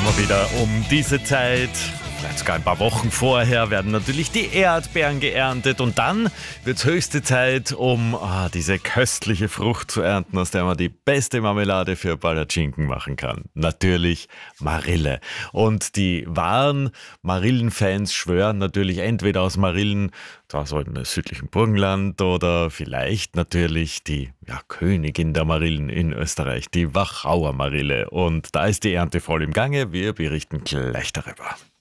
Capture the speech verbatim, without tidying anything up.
Immer wieder um diese Zeit, vielleicht sogar ein paar Wochen vorher, werden natürlich die Erdbeeren geerntet und dann wird es höchste Zeit, um ah, diese köstliche Frucht zu ernten, aus der man die beste Marmelade für Palatschinken machen kann. Natürlich Marille. Und die wahren Marillenfans schwören natürlich entweder aus Marillen, da so im südlichen Burgenland, oder vielleicht natürlich die ja, Königin der Marillen in Österreich, die Wachauer Marille. Und da ist die Ernte voll im Gange. Wir berichten gleich darüber.